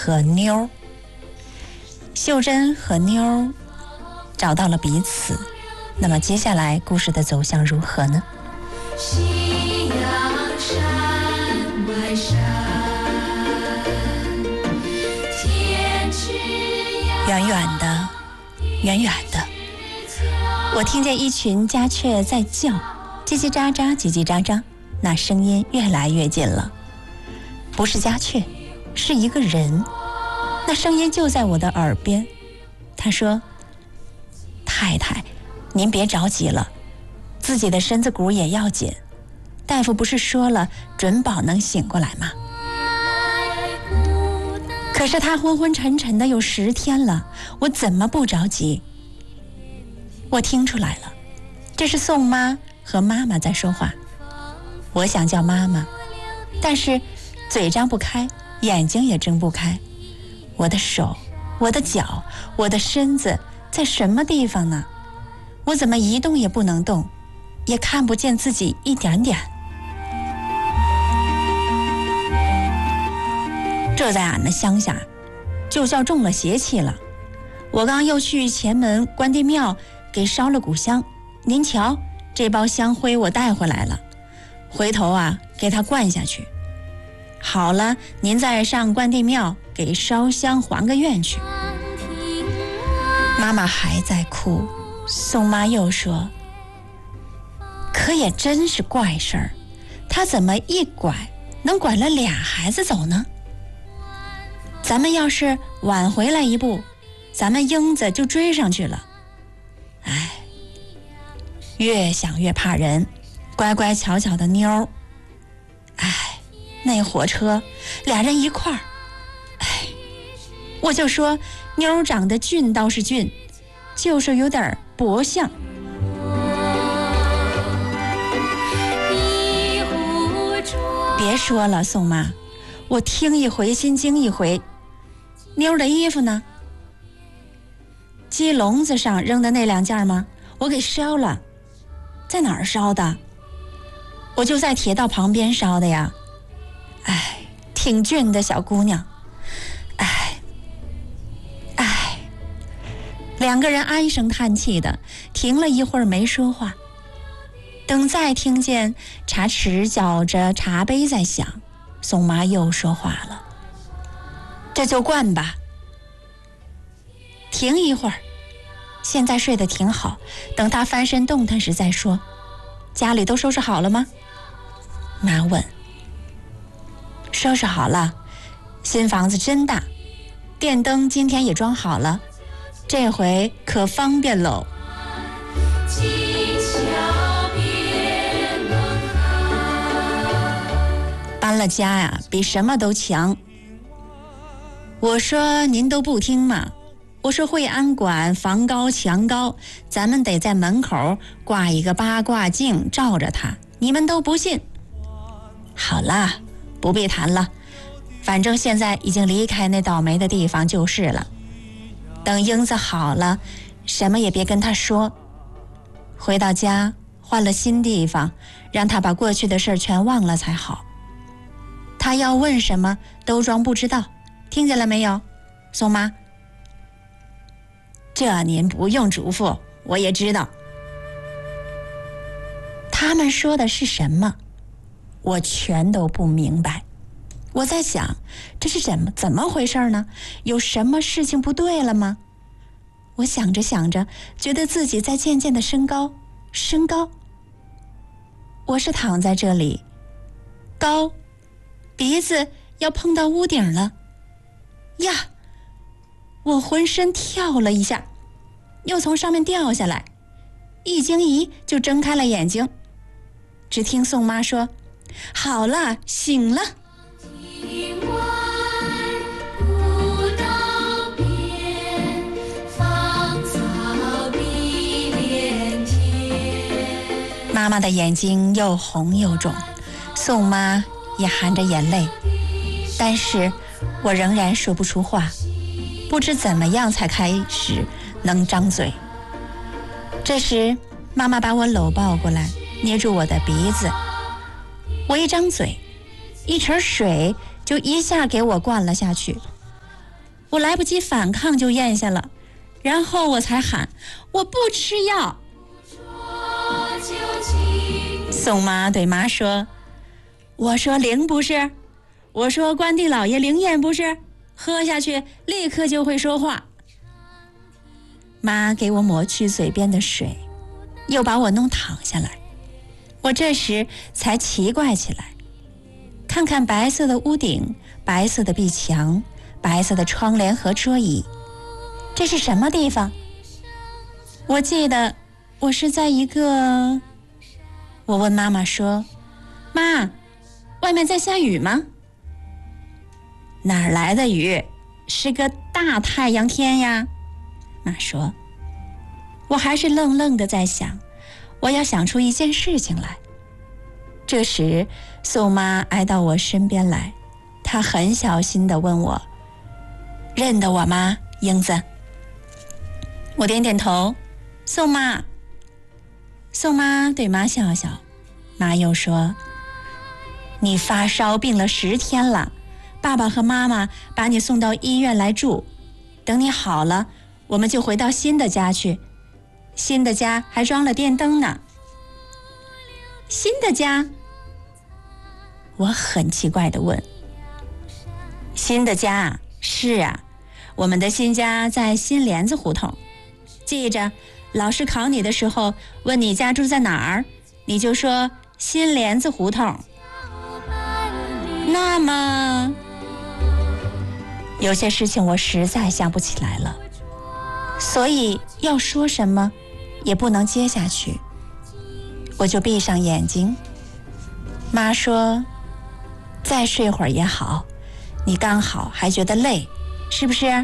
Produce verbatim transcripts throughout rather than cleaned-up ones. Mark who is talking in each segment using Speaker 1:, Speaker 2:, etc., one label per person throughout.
Speaker 1: 和妞。秀珍和妞找到了彼此，那么接下来故事的走向如何呢？
Speaker 2: 夕阳山外山，天之涯
Speaker 1: 远远的，远远的，我听见一群家雀在叫，叽叽喳喳，叽叽喳喳，那声音越来越近了。不是家雀，是一个人，那声音就在我的耳边。他说：太太，您别着急了，自己的身子骨也要紧，大夫不是说了准保能醒过来吗？可是他昏昏沉沉的有十天了，我怎么不着急？我听出来了，这是宋妈和妈妈在说话。我想叫妈妈，但是嘴张不开，眼睛也睁不开。我的手，我的脚，我的身子在什么地方呢？我怎么一动也不能动，也看不见自己一点点。这在俺的乡下就叫中了邪气了。我刚又去前门关帝庙给烧了股香，您瞧，这包香灰我带回来了，回头啊给他灌下去。好了，您再上关帝庙给烧香还个愿去。妈妈还在哭，宋妈又说：可也真是怪事儿，他怎么一拐能拐了俩孩子走呢？咱们要是晚回来一步，咱们英子就追上去了。哎，越想越怕人，乖乖巧巧的妞，哎，那火车俩人一块儿，哎，我就说妞长得俊倒是俊，就是有点薄相。别说了，宋妈，我听一回心惊一回。妞的衣服呢？鸡笼子上扔的那两件吗？我给烧了。在哪儿烧的？我就在铁道旁边烧的呀。哎，挺俊的小姑娘。哎，哎，两个人唉声叹气的，停了一会儿没说话。等再听见茶匙搅着茶杯在响，宋妈又说话了：这就灌吧。停一会儿，现在睡得挺好，等他翻身动弹时再说。家里都收拾好了吗？妈问。收拾好了，新房子真大，电灯今天也装好了，这回可方便喽。搬了家呀，比什么都强。我说您都不听嘛，我说会安管，房高墙高，咱们得在门口挂一个八卦镜照着它，你们都不信。好啦，不必谈了，反正现在已经离开那倒霉的地方就是了。等英子好了，什么也别跟他说，回到家换了新地方，让他把过去的事全忘了才好。他要问什么都装不知道，听见了没有，宋妈？这您不用嘱咐，我也知道。他们说的是什么，我全都不明白。我在想，这是怎么怎么回事呢？有什么事情不对了吗？我想着想着，觉得自己在渐渐的升高，升高。我是躺在这里，高，鼻子要碰到屋顶了。呀，我浑身跳了一下，又从上面掉下来，一惊疑就睁开了眼睛。只听宋妈说：好了，醒了。妈妈的眼睛又红又肿，宋妈也含着眼泪，但是我仍然说不出话，不知怎么样才开始能张嘴。这时妈妈把我搂抱过来，捏住我的鼻子，我一张嘴，一池水就一下给我灌了下去。 我来不及反抗就咽下了，然后我才喊我不吃药。宋妈对妈说，我说灵不是，我说关帝老爷灵验不是，喝下去立刻就会说话。妈给我抹去嘴边的水，又把我弄躺下来。我这时才奇怪起来，看看白色的屋顶，白色的壁墙，白色的窗帘和桌椅，这是什么地方？我记得我是在一个……我问妈妈说，妈，外面在下雨吗？哪儿来的雨？是个大太阳天呀。妈说。我还是愣愣的在想，我要想出一件事情来。这时宋妈挨到我身边来，她很小心地问我，认得我吗，英子？我点点头。宋妈。宋妈对妈笑笑，妈又说，你发烧病了十天了，爸爸和妈妈把你送到医院来住，等你好了，我们就回到新的家去，新的家还装了电灯呢。新的家？我很奇怪地问。新的家？是啊，我们的新家在新帘子胡同。记着，老师考你的时候问你家住在哪儿，你就说新帘子胡同。那么，有些事情我实在想不起来了，所以要说什么也不能接下去，我就闭上眼睛。妈说，再睡会儿也好，你刚好还觉得累，是不是？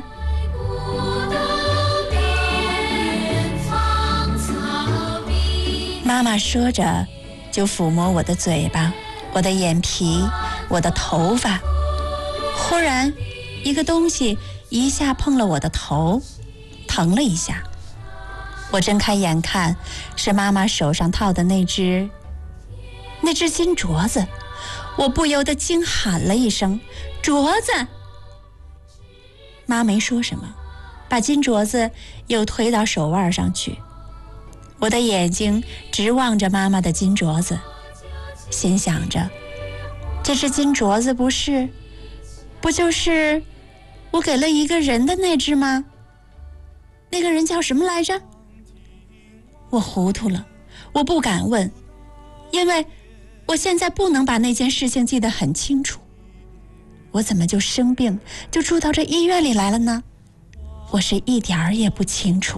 Speaker 1: 妈妈说着就抚摸我的嘴巴，我的眼皮，我的头发。忽然一个东西一下碰了我的头，疼了一下。我睁开眼看，是妈妈手上套的那只那只金镯子。我不由得惊喊了一声，镯子！妈没说什么，把金镯子又推到手腕上去。我的眼睛直望着妈妈的金镯子，心想着，这只金镯子不是不就是我给了一个人的那只吗？那个人叫什么来着？我糊涂了，我不敢问，因为我现在不能把那件事情记得很清楚。我怎么就生病，就住到这医院里来了呢？我是一点儿也不清楚。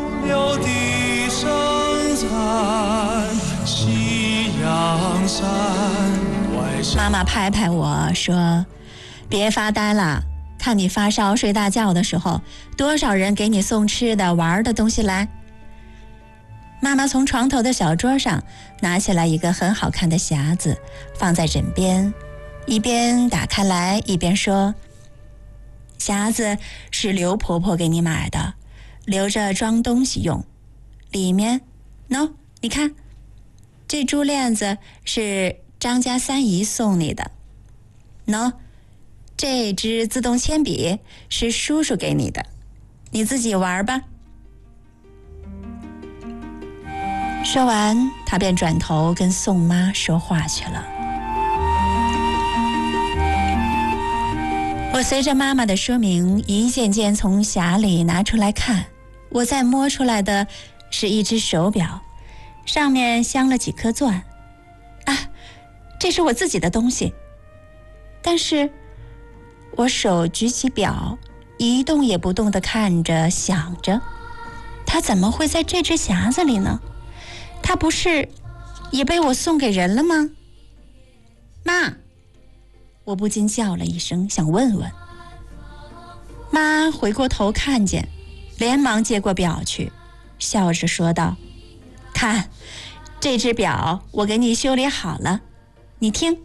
Speaker 1: 妈妈拍拍我说，别发呆了，看你发烧睡大觉的时候，多少人给你送吃的玩的东西来。妈妈从床头的小桌上拿起来一个很好看的匣子，放在枕边，一边打开来一边说，匣子是刘婆婆给你买的，留着装东西用。里面喏，你看，这珠链子是张家三姨送你的，喏，这支自动铅笔是叔叔给你的，你自己玩吧。说完，他便转头跟宋妈说话去了。我随着妈妈的说明，一件件从匣里拿出来看，我再摸出来的是一只手表，上面镶了几颗钻。啊，这是我自己的东西。但是我手举起表，一动也不动地看着，想着，它怎么会在这只匣子里呢？它不是也被我送给人了吗？妈！我不禁叫了一声，想问问。妈回过头看见，连忙接过表去，笑着说道，看，这只表我给你修理好了，你听。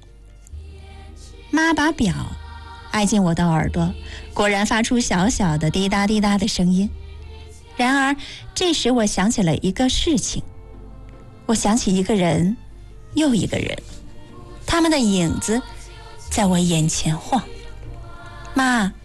Speaker 1: 妈把表挨进我的耳朵，果然发出小小的滴答滴答的声音。然而这时我想起了一个事情，我想起一个人又一个人，他们的影子在我眼前晃。妈，